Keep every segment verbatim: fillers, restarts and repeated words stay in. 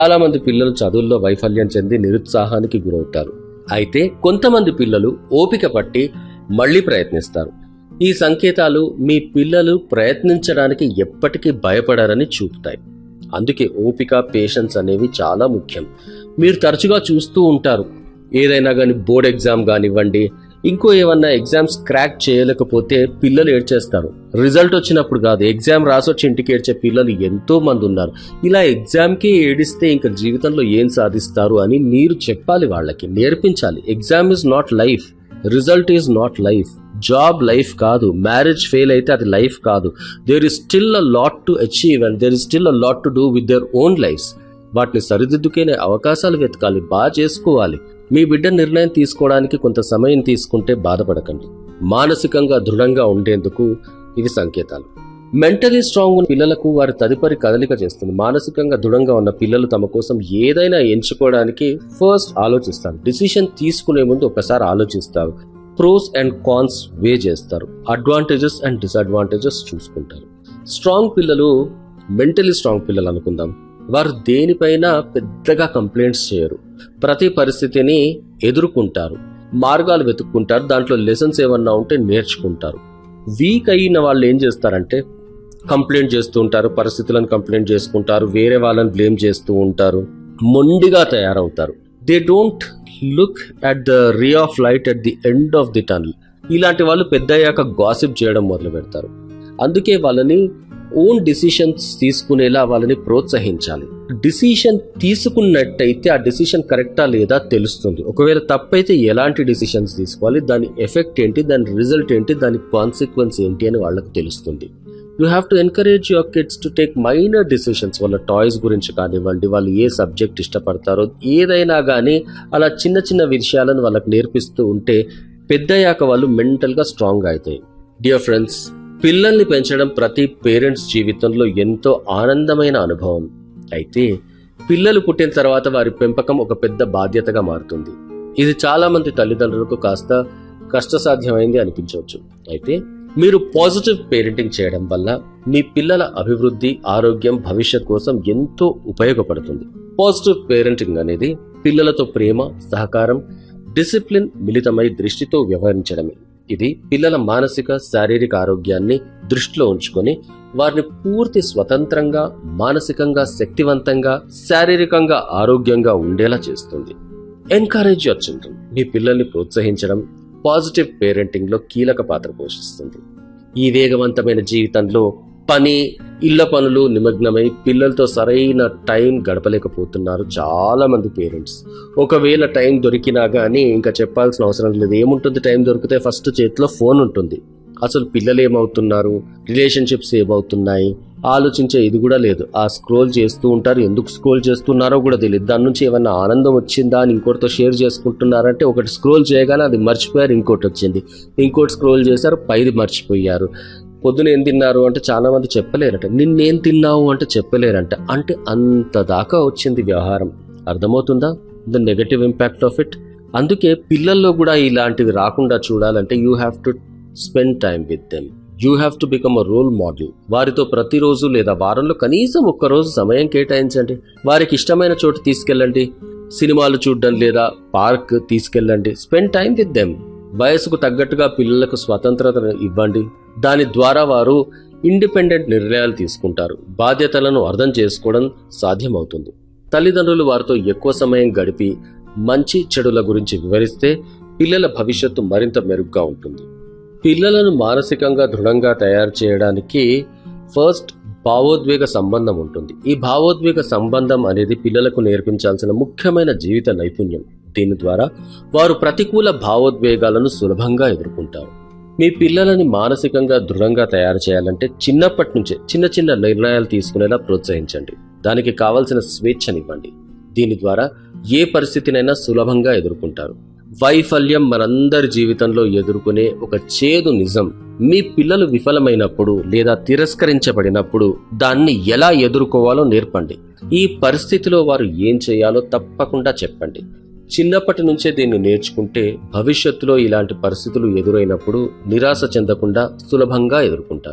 చాలా మంది పిల్లలు చదువుల్లో వైఫల్యం చెంది నిరుత్సాహానికి గురవుతారు. అయితే కొంతమంది పిల్లలు ఓపిక పట్టి మళ్లీ ప్రయత్నిస్తారు. ఈ సంకేతాలు మీ పిల్లలు ప్రయత్నించడానికి ఎప్పటికీ భయపడారని చూపుతాయి. అందుకే ఓపిక, పేషెన్స్ అనేవి చాలా ముఖ్యం. మీరు తరచుగా చూస్తూ ఉంటారు, ఏదైనా కానీ బోర్డ్ ఎగ్జామ్ కానివ్వండి, ఇంకో ఏమన్నా ఎగ్జామ్స్ క్రాక్ చేయలేకపోతే పిల్లలు ఏడ్చేస్తారు. రిజల్ట్ వచ్చినప్పుడు కాదు, ఎగ్జామ్ రాసొచ్చి ఇంటికి ఏడ్చే పిల్లలు ఎంతో మంది ఉన్నారు. ఇలా ఎగ్జామ్కి ఏడిస్తే ఇంకా జీవితంలో ఏం సాధిస్తారు అని మీరు చెప్పాలి, వాళ్ళకి నేర్పించాలి. Exam is not life, result is not life, job life కాదు, మ్యారేజ్ ఫెయిల్ అయితే అది లైఫ్ కాదు. There is still a lot to achieve and there is still a lot to do with their own lifes. వాటిని సరిదిద్దుకునే అవకాశాలు వెతకాలి, బాగా చేసుకోవాలి. మీ బిడ్డ నిర్ణయం తీసుకోవడానికి కొంత సమయం తీసుకుంటే బాధపడకండి. మానసికంగా దృఢంగా ఉండేందుకు ఇవి సంకేతాలు. మెంటలీ స్ట్రాంగ్ ఉన్న పిల్లలకు వారి తదుపరి కదలిక చేస్తుంది. మానసికంగా దృఢంగా ఉన్న పిల్లలు తమ కోసం ఏదైనా ఎంచుకోవడానికి ఫస్ట్ ఆలోచిస్తారు. డిసిషన్ తీసుకునే ముందు ఒకసారి ఆలోచిస్తారు. ప్రోస్ అండ్ కాన్స్ వే చేస్తారు. అడ్వాంటేజెస్ అండ్ డిసడ్వాంటేజెస్ చూసుకుంటారు. స్ట్రాంగ్ పిల్లలు, మెంటలీ స్ట్రాంగ్ పిల్లలు అనుకుందాం, వారు దేనిపైన పెద్దగా కంప్లైంట్స్ చేయరు. ప్రతి పరిస్థితిని ఎదుర్కొంటారు, మార్గాలు వెతుక్కుంటారు, దాంట్లో లెసన్స్ ఏమన్నా ఉంటే నేర్చుకుంటారు. వీక్ అయిన వాళ్ళు ఏం చేస్తారంటే కంప్లైంట్ చేస్తూ ఉంటారు, పరిస్థితులను కంప్లైంట్ చేసుకుంటారు, వేరే వాళ్ళని బ్లేమ్ చేస్తూ ఉంటారు, మొండిగా తయారవుతారు. They don't look at the ray of light at the end of the tunnel. ఇలాంటి వాళ్ళు పెద్దయ్యాక గాసిప్ చేయడం మొదలు పెడతారు. అందుకే వాళ్ళని ఓన్ డిసిషన్స్ తీసుకునేలా వాళ్ళని ప్రోత్సహించాలి. డిసిషన్ తీసుకున్నట్టయితే ఆ డిసిషన్ కరెక్టా లేదా తెలుస్తుంది. ఒకవేళ తప్పైతే ఎలాంటి డిసిషన్స్ తీసుకోవాలి, దాని ఎఫెక్ట్ ఏంటి, దాని రిజల్ట్ ఏంటి, దాని కాన్సిక్వెన్స్ ఏంటి అని వాళ్ళకి తెలుస్తుంది. You have to encourage your kids to take minor decisions. వాళ్ళ టాయ్స్ గురించి కానివ్వండి, వాళ్ళు ఏ సబ్జెక్ట్ ఇష్టపడతారో ఏదైనా కానీ అలా చిన్న చిన్న విషయాలను వాళ్ళకి నేర్పిస్తూ ఉంటే పెద్దయ్యాక వాళ్ళు మెంటల్గా స్ట్రాంగ్ అవుతాయి. డియర్ ఫ్రెండ్స్, పిల్లల్ని పెంచడం ప్రతి పేరెంట్స్ జీవితంలో ఎంతో ఆనందమైన అనుభవం. అయితే పిల్లలు పుట్టిన తర్వాత వారి పెంపకం ఒక పెద్ద బాధ్యతగా మారుతుంది. ఇది చాలా మంది తల్లిదండ్రులకు కాస్త కష్టసాధ్యమైంది అనిపించవచ్చు. అయితే మీరు పాజిటివ్ పేరెంటింగ్ చేయడం వల్ల మీ పిల్లల అభివృద్ధి, ఆరోగ్యం, భవిష్యత్ కోసం ఎంతో ఉపయోగపడుతుంది. పాజిటివ్ పేరెంటింగ్ అనేది పిల్లలతో ప్రేమ, సహకారం, డిసిప్లిన్ మిళితమై దృష్టితో వ్యవహరించడమే. ఇది పిల్లల మానసిక, శారీరక ఆరోగ్యాన్ని దృష్టిలో ఉంచుకొని వారిని పూర్తి స్వతంత్రంగా, మానసికంగా శక్తివంతంగా, శారీరకంగా ఆరోగ్యంగా ఉండేలా చేస్తుంది. Encourage your children. మీ పిల్లల్ని ప్రోత్సహించడం పాజిటివ్ పేరెంటింగ్ లో కీలక పాత్ర పోషిస్తుంది. ఈ వేగవంతమైన జీవితంలో పని, ఇళ్ల పనులు నిమగ్నమై పిల్లలతో సరైన టైం గడపలేకపోతున్నారు చాలా మంది పేరెంట్స్. ఒకవేళ టైం దొరికినా కానీ ఇంకా చెప్పాల్సిన అవసరం లేదు. ఏముంటుంది, టైం దొరికితే ఫస్ట్ చేతిలో ఫోన్ ఉంటుంది. అసలు పిల్లలు ఏమవుతున్నారు, రిలేషన్షిప్స్ ఏమవుతున్నాయి ఆలోచించే ఇది కూడా లేదు. ఆ స్క్రోల్ చేస్తూ ఉంటారు, ఎందుకు స్క్రోల్ చేస్తున్నారో కూడా తెలియదు. దాని నుంచి ఏమన్నా ఆనందం వచ్చిందా అని ఇంకోటితో షేర్ చేసుకుంటున్నారంటే ఒకటి స్క్రోల్ చేయగానే అది మర్చిపోయారు, ఇంకోటి వచ్చింది, ఇంకోటి స్క్రోల్ చేశారు, పైది మర్చిపోయారు. పొద్దున ఏం తిన్నారు అంటే చాలా మంది చెప్పలేరంట, నిన్నేం తిన్నావు అంటే చెప్పలేరంట. అంటే అంత దాకా వచ్చింది వ్యవహారం. అర్థమవుతుందా the negative impact of it? అందుకే పిల్లల్లో కూడా ఇలాంటివి రాకుండా చూడాలంటే you have to spend time with them. You have to become a role model. వారితో ప్రతిరోజు లేదా వారంలో కనీసం ఒక్కరోజు సమయం కేటాయించండి. వారికి ఇష్టమైన చోటు తీసుకెళ్ళండి, సినిమాలు చూడడం లేదా పార్క్ తీసుకెళ్ళండి. Spend time with them. వయసుకు తగ్గట్టుగా పిల్లలకు స్వతంత్రతను ఇవ్వండి. దాని ద్వారా వారు ఇండిపెండెంట్ నిర్ణయాలు తీసుకుంటారు. బాధ్యతలను అర్థం చేసుకోవడం సాధ్యమవుతుంది. తల్లిదండ్రులు వారితో ఎక్కువ సమయం గడిపి మంచి చెడుల గురించి వివరిస్తే పిల్లల భవిష్యత్తు మరింత మెరుగ్గా ఉంటుంది. పిల్లలను మానసికంగా దృఢంగా తయారు చేయడానికి ఫస్ట్ భావోద్వేగ సంబంధం ఉంటుంది. ఈ భావోద్వేగ సంబంధం అనేది పిల్లలకు నేర్పించాల్సిన ముఖ్యమైన జీవిత నైపుణ్యం. దీని ద్వారా వారు ప్రతికూల భావోద్వేగాలను సులభంగా ఎదుర్కొంటారు. మీ పిల్లలని మానసికంగా దృఢంగా తయారు చేయాలంటే చిన్నప్పటి నుంచే చిన్న చిన్న నిర్ణయాలు తీసుకునేలా ప్రోత్సహించండి. దానికి కావలసిన స్వేచ్ఛనివ్వండి. దీని ద్వారా ఏ పరిస్థితినైనా సులభంగా ఎదుర్కొంటారు. వైఫల్యం మనందరి జీవితంలో ఎదుర్కొనే ఒక చేదు నిజం. మీ పిల్లలు విఫలమైనప్పుడు లేదా తిరస్కరించబడినప్పుడు దాన్ని ఎలా ఎదుర్కోవాలో నేర్పండి. ఈ పరిస్థితిలో వారు ఏం చేయాలో తప్పకుండా చెప్పండి. చిన్నప్పటి నుంచే దీన్ని నేర్చుకుంటే భవిష్యత్తులో ఇలాంటి పరిస్థితులు ఎదురైనప్పుడు నిరాశ చెందకుండా సులభంగా ఎదుర్కొంటారు.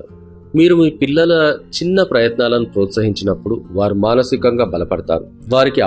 మీరు మీ పిల్లల చిన్న ప్రయత్నాలను ప్రోత్సహించినప్పుడు వారు మానసికంగా బలపడతారు. వారికి